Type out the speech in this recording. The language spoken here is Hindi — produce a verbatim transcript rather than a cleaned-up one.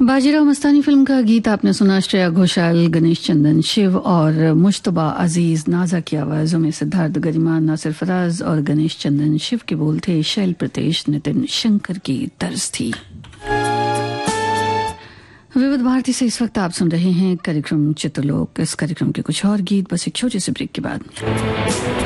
बाजीराव मस्तानी फिल्म का गीत आपने सुना। श्रेया घोषाल, गणेश चंदन, शिव और मुश्तबा अजीज, नाजा की आवाजों में सिद्धार्थ गरिमा, नासिर फराज और गणेश चंदन। शिव के बोल थे शैल प्रतेश, नितिन शंकर की तर्ज थी। विविध भारती से इस वक्त आप सुन रहे हैं कार्यक्रम चित्रलोक। इस कार्यक्रम के कुछ और गीत बस एक छोटे से ब्रेक के बाद।